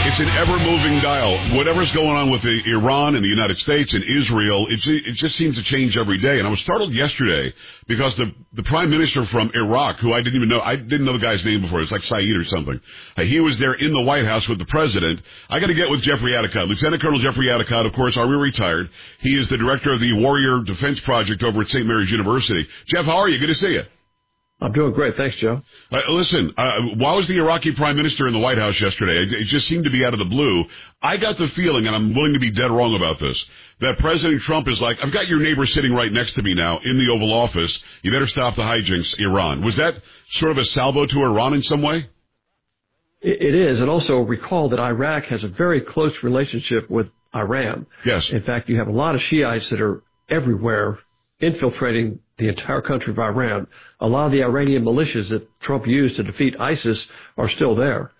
It's an ever-moving dial. Whatever's going on with Iran and the United States and Israel, it just seems to change every day. And I was startled yesterday because the prime minister from Iraq, who I didn't know the guy's name before. It's like Saeed or something. He was there in the White House with the president. I got to get with Jeffrey Adicott. Lieutenant Colonel Jeffrey Adicott, of course, Army retired. He is the director of the Warrior Defense Project over at St. Mary's University. Jeff, how are you? Good to see you. I'm doing great. Thanks, Joe. Listen, why was the Iraqi prime minister in the White House yesterday? It just seemed to be out of the blue. I got the feeling, and I'm willing to be dead wrong about this, that President Trump is like, I've got your neighbor sitting right next to me now in the Oval Office. You better stop the hijinks, Iran. Was that sort of a salvo to Iran in some way? It is. And also recall that Iraq has a very close relationship with Iran. Yes. In fact, you have a lot of Shiites that are everywhere infiltrating the entire country of Iran. A lot of the Iranian militias that Trump used to defeat ISIS are still there.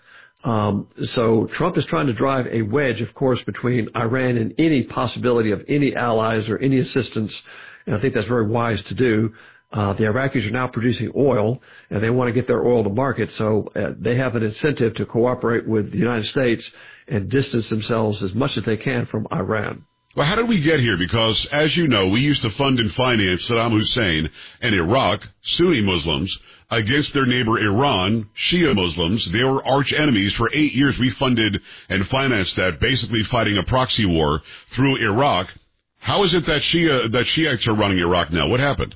So Trump is trying to drive a wedge, of course, between Iran and any possibility of any allies or any assistance. And I think that's very wise to do. The Iraqis are now producing oil, and they want to get their oil to market. So they have an incentive to cooperate with the United States and distance themselves as much as they can from Iran. Well, how did we get here? Because, as you know, we used to fund and finance Saddam Hussein and Iraq, Sunni Muslims, against their neighbor Iran, Shia Muslims. They were arch enemies. For 8 years, we funded and financed that, basically fighting a proxy war through Iraq. How is it that Shiites are running Iraq now? What happened?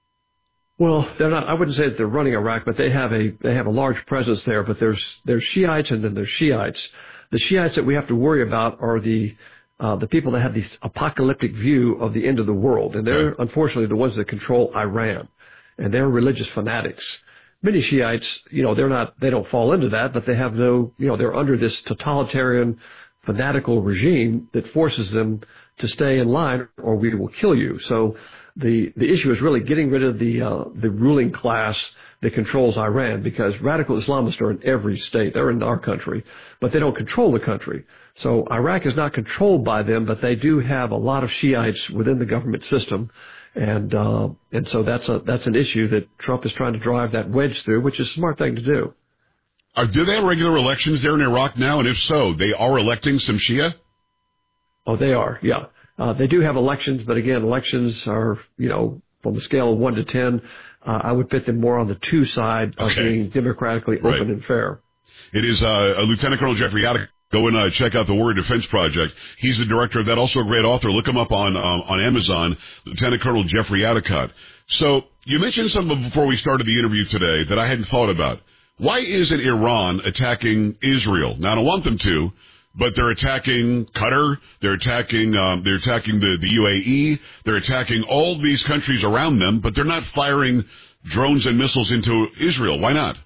Well, they're not. I wouldn't say that they're running Iraq, but they have a large presence there. But there's Shiites and then there's Shiites. The Shiites that we have to worry about are the people that have this apocalyptic view of the end of the world. And they're, unfortunately, the ones that control Iran. And they're religious fanatics. Many Shiites, they don't fall into that, but they have they're under this totalitarian, fanatical regime that forces them to stay in line or we will kill you. So the issue is really getting rid of the ruling class that controls Iran, because radical Islamists are in every state. They're in our country, but they don't control the country. So Iraq is not controlled by them, but they do have a lot of Shiites within the government system. And so that's an issue that Trump is trying to drive that wedge through, which is a smart thing to do. Do they have regular elections there in Iraq now? And if so, they are electing some Shia? Oh, they are, yeah. They do have elections, but again, elections are, from the scale of 1 to 10, I would put them more on the 2 side of being democratically open and fair. It is Lieutenant Colonel Jeffrey Adicott. Go and check out the Warrior Defense Project. He's the director of that, also a great author. Look him up on Amazon, Lieutenant Colonel Jeffrey Adicott. So you mentioned something before we started the interview today that I hadn't thought about. Why isn't Iran attacking Israel? Now, I don't want them to, but they're attacking Qatar, they're attacking the UAE, they're attacking all these countries around them, but they're not firing drones and missiles into Israel. Why not?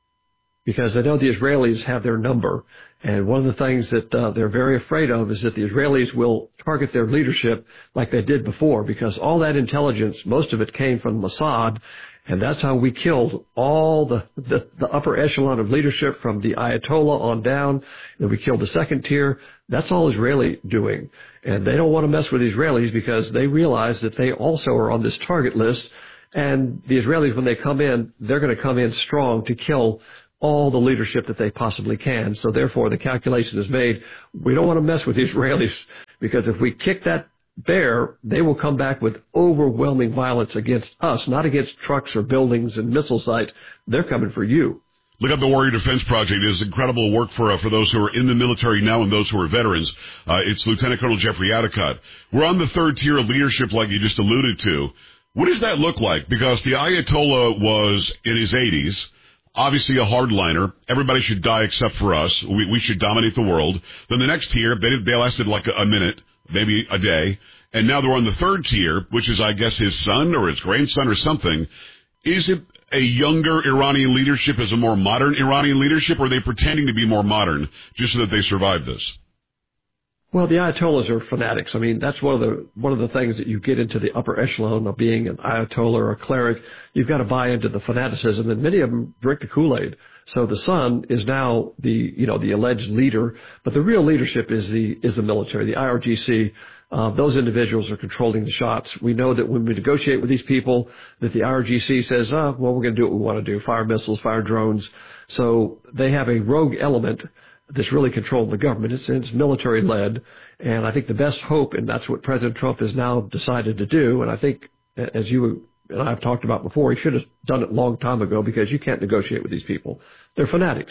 Because they know the Israelis have their number. And one of the things that they're very afraid of is that the Israelis will target their leadership like they did before, because all that intelligence, most of it came from Mossad, and that's how we killed all the upper echelon of leadership from the Ayatollah on down. Then we killed the second tier. That's all Israeli doing. And they don't want to mess with Israelis because they realize that they also are on this target list. And the Israelis, when they come in, they're going to come in strong to kill all the leadership that they possibly can. So therefore, the calculation is made, we don't want to mess with the Israelis, because if we kick that bear, they will come back with overwhelming violence against us, not against trucks or buildings and missile sites. They're coming for you. Look up the Warrior Defense Project. It is incredible work for those who are in the military now and those who are veterans. It's Lieutenant Colonel Jeffrey Adicott. We're on the 3rd tier of leadership, like you just alluded to. What does that look like? Because the Ayatollah was in his 80s. Obviously a hardliner. Everybody should die except for us. We should dominate the world. Then the next tier, they lasted like a minute, maybe a day. And now they're on the 3rd tier, which is, I guess, his son or his grandson or something. Is it a younger Iranian leadership, as a more modern Iranian leadership, or are they pretending to be more modern just so that they survive this? Well, the Ayatollahs are fanatics. I mean, that's one of the things that you get into the upper echelon of being an Ayatollah or a cleric. You've got to buy into the fanaticism, and many of them drink the Kool-Aid. So the son is now the alleged leader, but the real leadership is the military, the IRGC. Those individuals are controlling the shots. We know that when we negotiate with these people, that the IRGC says, we're going to do what we want to do, fire missiles, fire drones. So they have a rogue element that's really controlling the government. It's military led. And I think the best hope, and that's what President Trump has now decided to do. And I think, as you and I have talked about before, he should have done it a long time ago, because you can't negotiate with these people. They're fanatics.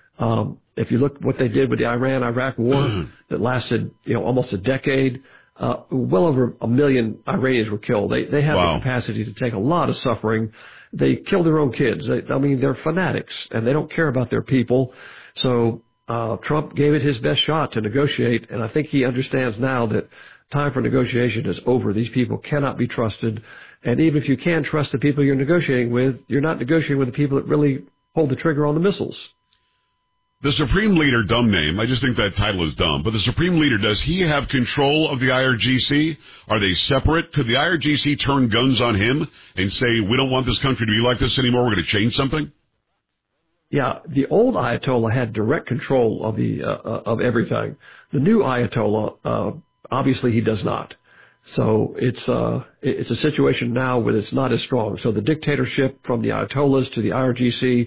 If you look what they did with the Iran-Iraq war that lasted, almost a decade, well over 1 million Iranians were killed. They have the capacity to take a lot of suffering. They kill their own kids. They're fanatics, and they don't care about their people. So Trump gave it his best shot to negotiate, and I think he understands now that time for negotiation is over. These people cannot be trusted, and even if you can trust the people you're negotiating with, you're not negotiating with the people that really pulled the trigger on the missiles. The Supreme Leader, dumb name, I just think that title is dumb, but the Supreme Leader, does he have control of the IRGC? Are they separate? Could the IRGC turn guns on him and say, we don't want this country to be like this anymore, we're going to change something? Yeah, the old Ayatollah had direct control of of everything. The new Ayatollah, obviously he does not. So it's a situation now where it's not as strong. So the dictatorship from the Ayatollahs to the IRGC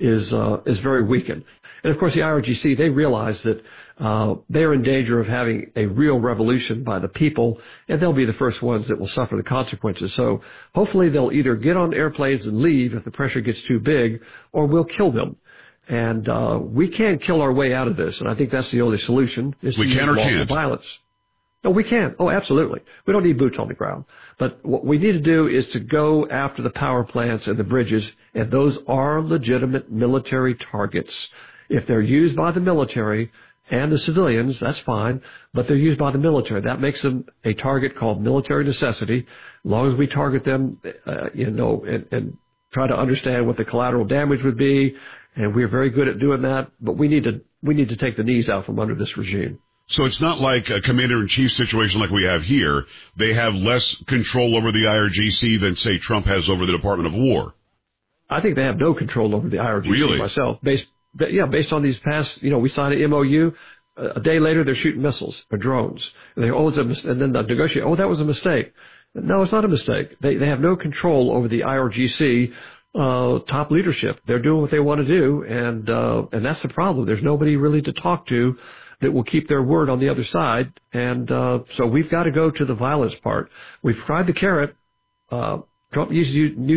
is very weakened. And of course, the IRGC, they realize that they're in danger of having a real revolution by the people, and they'll be the first ones that will suffer the consequences. So hopefully they'll either get on airplanes and leave if the pressure gets too big, or we'll kill them. And we can kill our way out of this, and I think that's the only solution. We can or can't? Violence. No, we can. Oh, absolutely. We don't need boots on the ground. But what we need to do is to go after the power plants and the bridges, and those are legitimate military targets. If they're used by the military and the civilians, that's fine, but they're used by the military. That makes them a target called military necessity. As long as we target them, and try to understand what the collateral damage would be, and we're very good at doing that, but we need to take the knees out from under this regime. So it's not like a commander-in-chief situation like we have here. They have less control over the IRGC than, say, Trump has over the Department of War. I think they have no control over the IRGC really? Myself. Based on these past, we signed an MOU. A day later, they're shooting missiles or drones. And and then they negotiate. Oh, that was a mistake. No, it's not a mistake. They have no control over the IRGC top leadership. They're doing what they want to do, and that's the problem. There's nobody really to talk to that will keep their word on the other side. And so we've got to go to the violence part. We've tried the carrot. Trump needs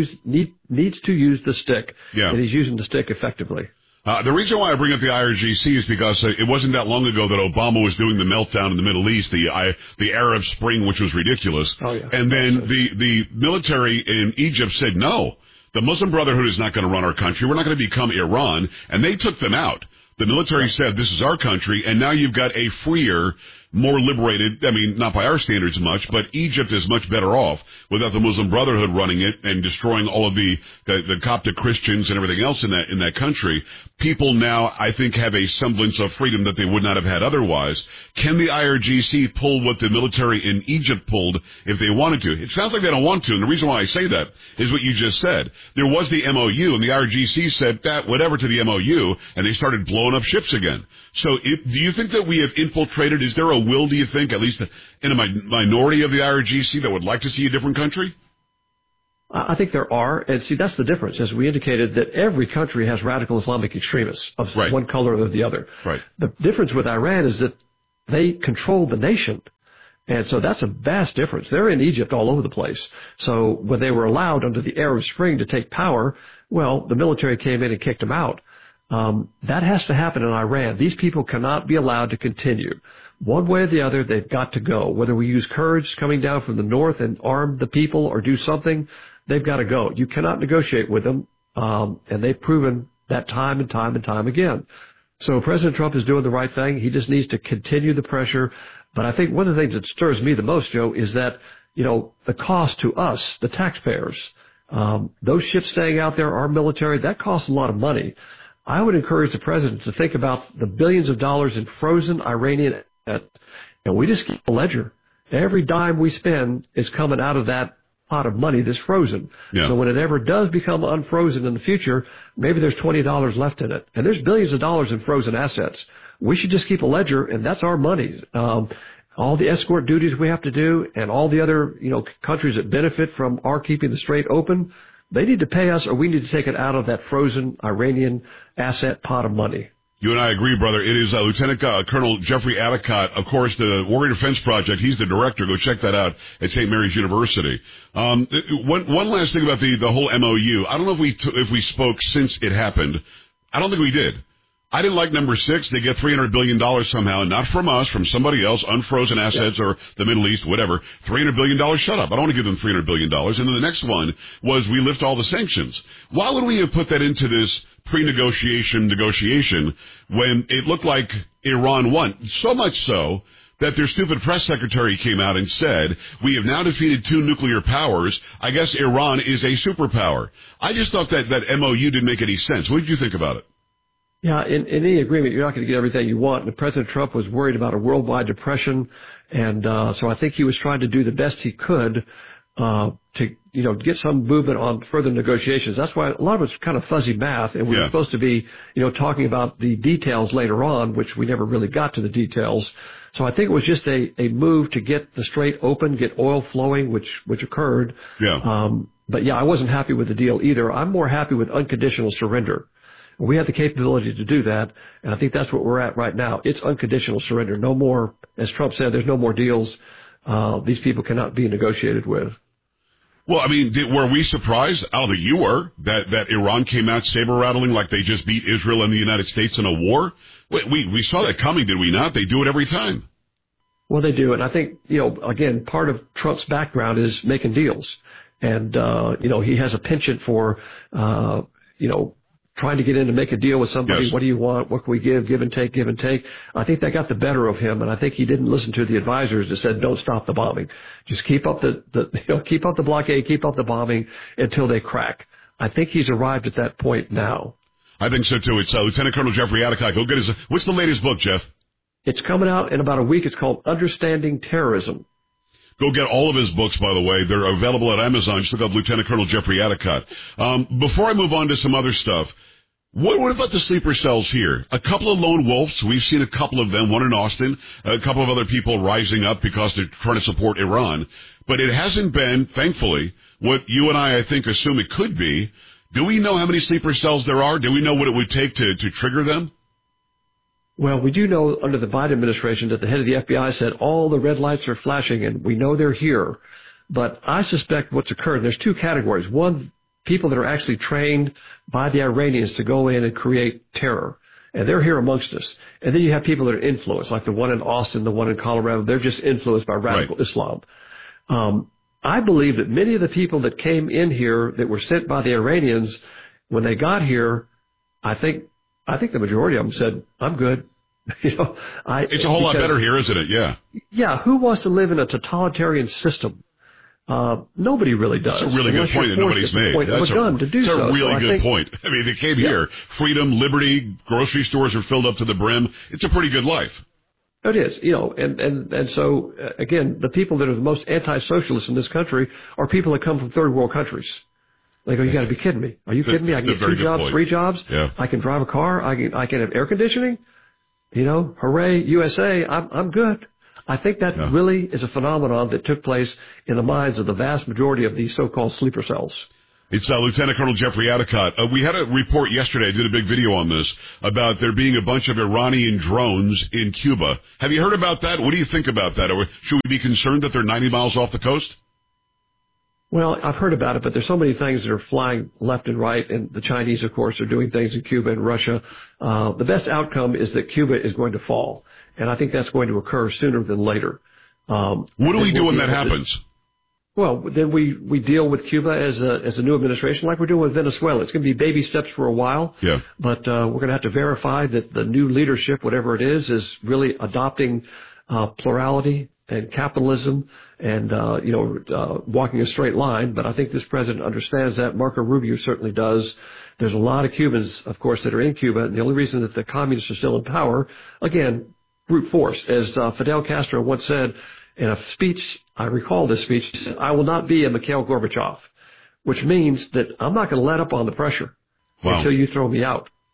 to use the stick, and he's using the stick effectively. The reason why I bring up the IRGC is because it wasn't that long ago that Obama was doing the meltdown in the Middle East, the Arab Spring, which was ridiculous. Oh, yeah. And then the military in Egypt said, no, the Muslim Brotherhood is not going to run our country. We're not going to become Iran. And they took them out. The military said, this is our country, and now you've got a freer, more liberated, not by our standards much, but Egypt is much better off without the Muslim Brotherhood running it and destroying all of the Coptic Christians and everything else in that country. People now, I think, have a semblance of freedom that they would not have had otherwise. Can the IRGC pull what the military in Egypt pulled if they wanted to? It sounds like they don't want to, and the reason why I say that is what you just said. There was the MOU, and the IRGC said that, whatever to the MOU, and they started blowing up ships again. So do you think that we have infiltrated? Is there a will, do you think, at least in a minority of the IRGC that would like to see a different country? I think there are. And see, that's the difference. As we indicated, that every country has radical Islamic extremists of one color or the other. Right. The difference with Iran is that they control the nation. And so that's a vast difference. They're in Egypt all over the place. So when they were allowed under the Arab Spring to take power, well, the military came in and kicked them out. That has to happen in Iran. These people cannot be allowed to continue. One way or the other, they've got to go. Whether we use Kurds coming down from the north and arm the people or do something, they've got to go. You cannot negotiate with them, and they've proven that time and time and time again. So President Trump is doing the right thing. He just needs to continue the pressure. But I think one of the things that stirs me the most, Joe, is that, the cost to us, the taxpayers, those ships staying out there, our military, that costs a lot of money. I would encourage the president to think about the billions of dollars in frozen Iranian debt, and we just keep a ledger. Every dime we spend is coming out of that pot of money that's frozen. Yeah. So when it ever does become unfrozen in the future, maybe there's $20 left in it. And there's billions of dollars in frozen assets. We should just keep a ledger, and that's our money. All the escort duties we have to do, and all the other countries that benefit from our keeping the strait open, they need to pay us, or we need to take it out of that frozen Iranian asset pot of money. You and I agree, brother. It is Lieutenant Colonel Jeffrey Addicott, of course, the Warrior Defense Project. He's the director. Go check that out at St. Mary's University. One last thing about the whole MOU. I don't know if we spoke since it happened. I don't think we did. I didn't like number 6. They get $300 billion somehow, not from us, from somebody else, unfrozen assets or the Middle East, whatever. $300 billion, shut up. I don't want to give them $300 billion. And then the next one was we lift all the sanctions. Why would we have put that into this pre-negotiation negotiation when it looked like Iran won? So much so that their stupid press secretary came out and said, we have now defeated 2 nuclear powers. I guess Iran is a superpower. I just thought that MOU didn't make any sense. What did you think about it? Yeah, in any agreement, you're not going to get everything you want. And President Trump was worried about a worldwide depression, and so I think he was trying to do the best he could to get some movement on further negotiations. That's why a lot of it's kind of fuzzy math, and we were supposed to be talking about the details later on, which we never really got to the details. So I think it was just a move to get the Strait open, get oil flowing, which occurred. Yeah. But yeah, I wasn't happy with the deal either. I'm more happy with unconditional surrender. We have the capability to do that, and I think that's what we're at right now. It's unconditional surrender. No more, as Trump said, there's no more deals. These people cannot be negotiated with. Well, I mean, were we surprised, Alva, you were, that Iran came out saber-rattling like they just beat Israel and the United States in a war? We saw that coming, did we not? They do it every time. Well, they do, and I think, again, part of Trump's background is making deals. And, he has a penchant for, trying to get in to make a deal with somebody. Yes. What do you want? What can we give? Give and take, give and take. I think that got the better of him, and I think he didn't listen to the advisors that said, don't stop the bombing. Just keep up keep up the blockade, keep up the bombing until they crack. I think he's arrived at that point now. I think so, too. It's Lieutenant Colonel Jeffrey Addicott. Go get what's the latest book, Jeff? It's coming out in about a week. It's called Understanding Terrorism. Go get all of his books, by the way. They're available at Amazon. Just look up Lieutenant Colonel Jeffrey Addicott. Before I move on to some other stuff, what about the sleeper cells here? A couple of lone wolves. We've seen a couple of them, one in Austin, a couple of other people rising up because they're trying to support Iran. But it hasn't been, thankfully, what you and I think, assume it could be. Do we know how many sleeper cells there are? Do we know what it would take to trigger them? Well, we do know under the Biden administration that the head of the FBI said all the red lights are flashing, and we know they're here. But I suspect what's occurred, there's 2 categories. One, people that are actually trained by the Iranians to go in and create terror. And they're here amongst us. And then you have people that are influenced, like the one in Austin, the one in Colorado. They're just influenced by radical Islam. I believe that many of the people that came in here that were sent by the Iranians, when they got here, I think the majority of them said, I'm good. It's a whole lot better here, isn't it? Yeah. Yeah. Who wants to live in a totalitarian system? Nobody really does. That's a really good point that nobody's made. That's a really good point. I mean, they came here. Freedom, liberty, grocery stores are filled up to the brim. It's a pretty good life. It is, and so, again, the people that are the most anti-socialist in this country are people that come from third world countries. They go, you got to be kidding me. Are you kidding me? I can get 2 jobs, 3 jobs. Yeah. I can drive a car. I can have air conditioning. Hooray, USA. I'm good. I think that really is a phenomenon that took place in the minds of the vast majority of these so-called sleeper cells. It's Lieutenant Colonel Jeffrey Addicott. We had a report yesterday, I did a big video on this, about there being a bunch of Iranian drones in Cuba. Have you heard about that? What do you think about that? Or should we be concerned that they're 90 miles off the coast? Well, I've heard about it, but there's so many things that are flying left and right, and the Chinese, of course, are doing things in Cuba and Russia. The best outcome is that Cuba is going to fall, and I think that's going to occur sooner than later. What do we do when that happens? Well, then we deal with Cuba as a new administration, like we're doing with Venezuela. It's going to be baby steps for a while, but we're going to have to verify that the new leadership, whatever it is really adopting plurality and capitalism and, walking a straight line. But I think this president understands that. Marco Rubio certainly does. There's a lot of Cubans, of course, that are in Cuba. And the only reason that the communists are still in power, again, brute force. As Fidel Castro once said in a speech, I recall this speech, he said, I will not be a Mikhail Gorbachev, which means that I'm not going to let up on the pressure until you throw me out.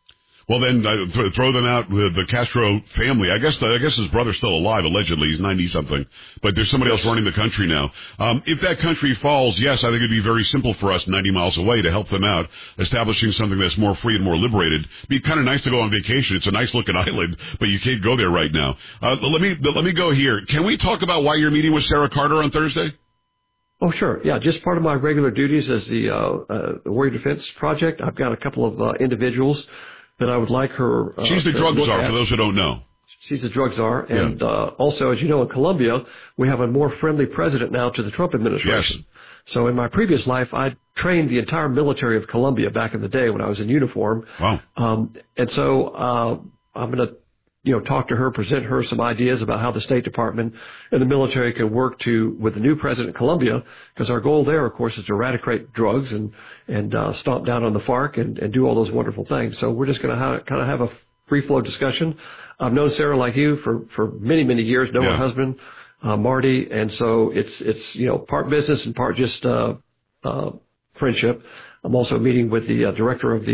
Well, then throw them out. The Castro family. I guess his brother's still alive. Allegedly, he's 90-something. But there's somebody else running the country now. If that country falls, yes, I think it'd be very simple for us 90 miles away to help them out, establishing something that's more free and more liberated. It'd be kind of nice to go on vacation. It's a nice looking island, but you can't go there right now. Let me go here. Can we talk about why you're meeting with Sarah Carter on Thursday? Oh, sure. Yeah, just part of my regular duties as the Warrior Defense Project. I've got a couple of individuals that I would like her. She's the drug czar, for those who don't know. She's the drug czar. And also, as you know, in Colombia, we have a more friendly president now to the Trump administration. Yes. So in my previous life, I trained the entire military of Colombia back in the day when I was in uniform. Wow. And so I'm going to talk to her, present her some ideas about how the State Department and the military can work with the new president of Colombia, because our goal there, of course, is to eradicate drugs and stomp down on the FARC and do all those wonderful things. So we're just going to kind of have a free-flow discussion. I've known Sarah like you for many, many years, know her husband, Marty, and so it's part business and part just friendship. I'm also meeting with the director of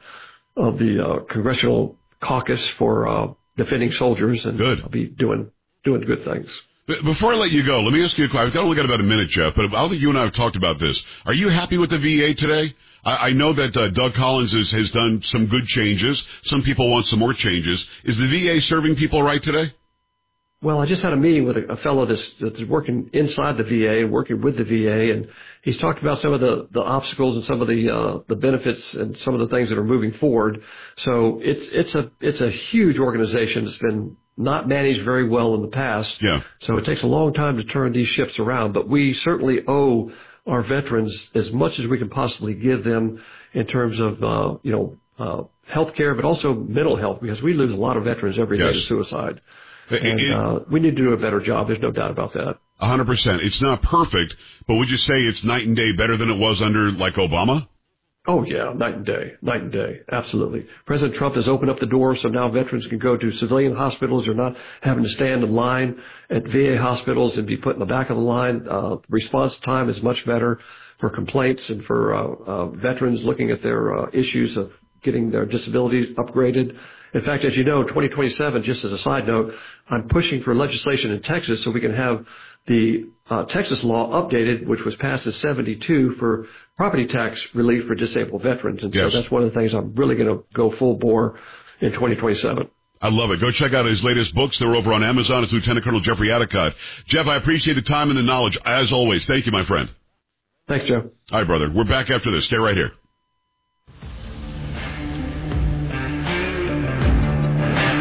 the Congressional Caucus for defending soldiers, and good. I'll be doing good things. Before I let you go, let me ask you a question. I've only got about a minute, Jeff, but I don't think you and I have talked about this. Are you happy with the VA today? I know that Doug Collins has done some good changes. Some people want some more changes. Is the VA serving people right today? Well, I just had a meeting with a fellow that's working inside the VA and working with the VA, and he's talked about some of the obstacles and some of the benefits and some of the things that are moving forward. So it's a huge organization that's been not managed very well in the past. Yeah. So it takes a long time to turn these ships around, but we certainly owe our veterans as much as we can possibly give them in terms of health care, but also mental health, because we lose a lot of veterans every day to suicide. And we need to do a better job. There's no doubt about that. 100%. It's not perfect, but would you say it's night and day better than it was under, like, Obama? Oh, yeah, night and day. Absolutely. President Trump has opened up the door so now veterans can go to civilian hospitals. They're not having to stand in line at VA hospitals and be put in the back of the line. Response time is much better for complaints and for veterans looking at their issues of getting their disabilities upgraded. In fact, as you know, 2027, just as a side note, I'm pushing for legislation in Texas so we can have the Texas law updated, which was passed as 72 for property tax relief for disabled veterans. And so that's one of the things I'm really going to go full bore in 2027. I love it. Go check out his latest books. They're over on Amazon. It's Lieutenant Colonel Jeffrey Adicott. Jeff, I appreciate the time and the knowledge, as always. Thank you, my friend. Thanks, Joe. All right, brother. We're back after this. Stay right here.